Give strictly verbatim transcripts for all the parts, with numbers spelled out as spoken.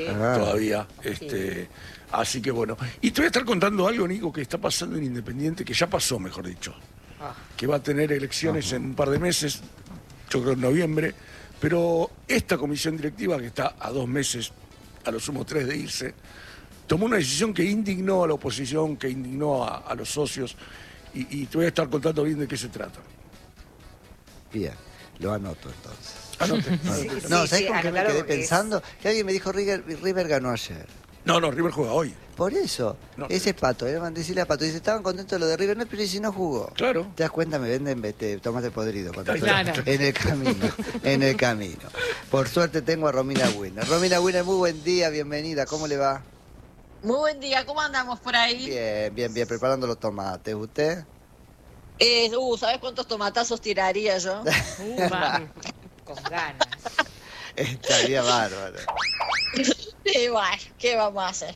ah. todavía. Este, sí. Así que bueno. Y te voy a estar contando algo, Nico, que está pasando en Independiente, que ya pasó, mejor dicho. Ah. Que va a tener elecciones uh-huh. en un par de meses, yo creo en noviembre, pero esta comisión directiva, que está a dos meses, a lo sumo tres de irse, tomó una decisión que indignó a la oposición, que indignó a, a los socios, y, y te voy a estar contando bien de qué se trata. Bien, lo anoto entonces. Anote. Sí, no, sí, ¿sabes sí, con qué me quedé pensando? Es... Que alguien me dijo, River, River ganó ayer. No, no, River juega hoy. Por eso, no, ese es Pato, era decirle a Pato, dice, estaban contentos de lo de River, no, pero si no jugó. Claro. ¿Te das cuenta? Me venden este, tomate podrido. Cuando claro. estoy en el camino, en el camino. Por suerte tengo a Romina Wiener. Romina Wiener, muy buen día, bienvenida, ¿cómo le va? Muy buen día, ¿cómo andamos por ahí? Bien, bien, bien, preparando los tomates, ¿usted? Eh, uh, ¿sabes cuántos tomatazos tiraría yo? Uh, va, con ganas. Estaría bárbaro. Sí, bueno, ¿qué vamos a hacer?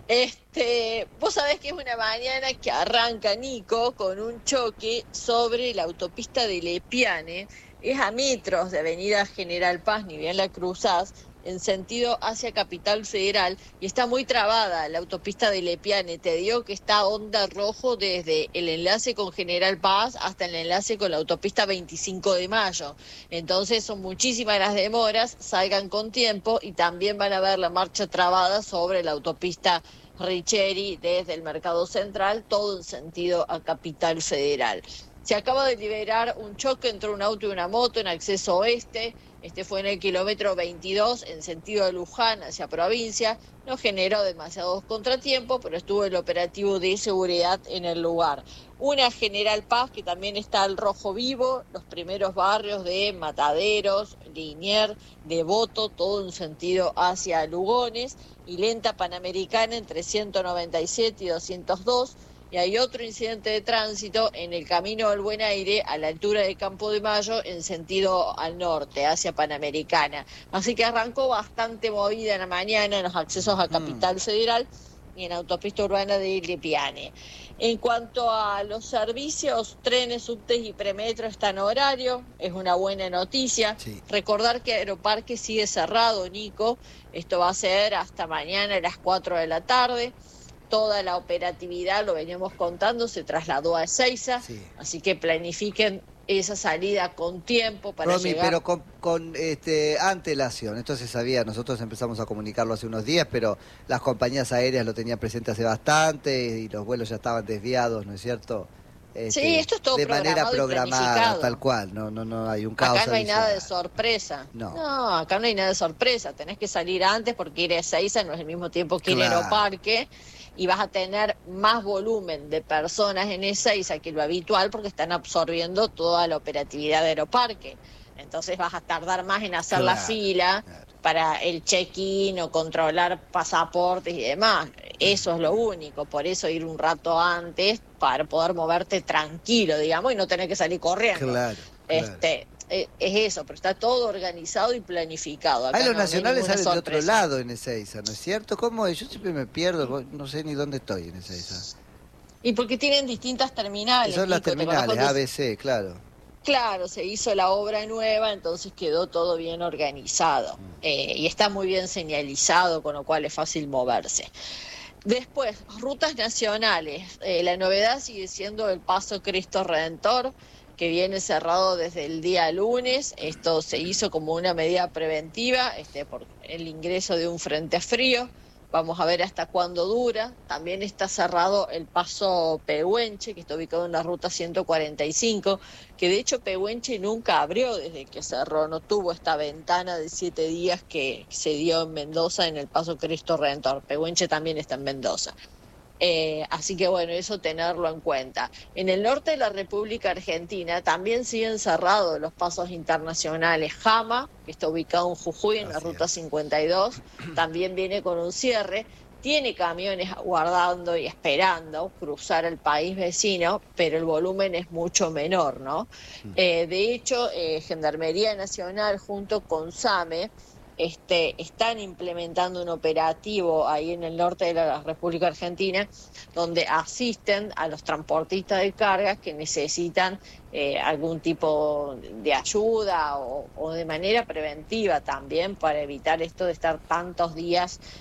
Este, vos sabés que es una mañana que arranca Nico con un choque sobre la autopista de Lepiane. Es a metros de Avenida General Paz, ni bien la cruzás, en sentido hacia Capital Federal, y está muy trabada la autopista de Lepiane. Te digo que está onda rojo desde el enlace con General Paz hasta el enlace con la autopista veinticinco de mayo. Entonces son muchísimas las demoras, salgan con tiempo, y también van a ver la marcha trabada sobre la autopista Richeri desde el Mercado Central, todo en sentido a Capital Federal. Se acaba de liberar un choque entre un auto y una moto en acceso oeste. Este fue en el kilómetro veintidós, en sentido de Luján hacia provincia. No generó demasiados contratiempos, pero estuvo el operativo de seguridad en el lugar. Una General Paz, que también está al rojo vivo, los primeros barrios de Mataderos, Liniers, Devoto, todo en sentido hacia Lugones. Y lenta Panamericana entre ciento noventa y siete y doscientos dos. Y hay otro incidente de tránsito en el camino al Buen Aire, a la altura de Campo de Mayo, en sentido al norte, hacia Panamericana. Así que arrancó bastante movida en la mañana en los accesos a Capital mm. Federal y en autopista urbana de Lepiane. En cuanto a los servicios, trenes, subtes y premetro están en horario, es una buena noticia. Sí. Recordar que Aeroparque sigue cerrado, Nico, esto va a ser hasta mañana a las cuatro de la tarde. Toda la operatividad, lo veníamos contando, se trasladó a Ezeiza, sí. Así que planifiquen esa salida con tiempo para Romy, llegar... pero con, con este, antelación, esto se sabía, nosotros empezamos a comunicarlo hace unos días, pero las compañías aéreas lo tenían presente hace bastante y los vuelos ya estaban desviados, ¿no es cierto? Este, sí, esto es todo de manera programada, y tal cual, no, no, no hay un caos. Acá no hay adicional. nada de sorpresa. No. no, acá no hay nada de sorpresa. Tenés que salir antes porque ir a Ezeiza no es el mismo tiempo que ir a Aeroparque. Y vas a tener más volumen de personas en Ezeiza que lo habitual porque están absorbiendo toda la operatividad de Aeroparque. Entonces vas a tardar más en hacer claro, la fila claro. para el check-in o controlar pasaportes y demás. Eso es lo único, por eso ir un rato antes para poder moverte tranquilo, digamos, y no tener que salir corriendo. Claro, este, claro. Es eso, pero está todo organizado y planificado. Acá Ahí los no, nacionales no salen sorpresa. de otro lado en Ezeiza, ¿no es cierto? ¿Cómo es? Yo siempre me pierdo, no sé ni dónde estoy en Ezeiza. Y porque tienen distintas terminales. Y son las Nico, terminales, A B C, claro. Claro, se hizo la obra nueva, entonces quedó todo bien organizado. Mm. Eh, y está muy bien señalizado, con lo cual es fácil moverse. Después, rutas nacionales. Eh, la novedad sigue siendo el Paso Cristo Redentor, que viene cerrado desde el día lunes. Esto se hizo como una medida preventiva este, por el ingreso de un frente frío. Vamos a ver hasta cuándo dura. También está cerrado el paso Pehuenche, que está ubicado en la ruta ciento cuarenta y cinco, que de hecho Pehuenche nunca abrió desde que cerró, no tuvo esta ventana de siete días que se dio en Mendoza en el paso Cristo Redentor. Pehuenche también está en Mendoza. Eh, así que bueno, eso tenerlo en cuenta. En el norte de la República Argentina también siguen cerrados los pasos internacionales. Jama, que está ubicado en Jujuy, en la ruta cincuenta y dos, también viene con un cierre. Tiene camiones aguardando y esperando cruzar el país vecino, pero el volumen es mucho menor, ¿no? Eh, de hecho, eh, Gendarmería Nacional junto con SAME este, están implementando un operativo ahí en el norte de la República Argentina, donde asisten a los transportistas de cargas que necesitan eh, algún tipo de ayuda o, o de manera preventiva también para evitar esto de estar tantos días